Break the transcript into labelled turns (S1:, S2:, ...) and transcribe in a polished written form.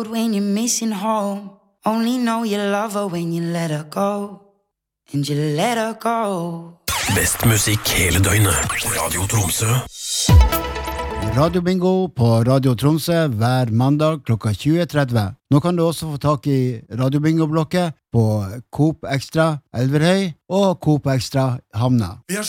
S1: When you're missing home, only know you love her when you let her go. And you let her go.
S2: Best musikk hele døgnet. Radio Tromsø.
S3: Radio Bingo på Radio Tromsø hver mandag klokka 20.30. Nå kan du også få tak i Radio Bingo-blokket på Coop Extra Elverhøy og Coop Extra Hamna.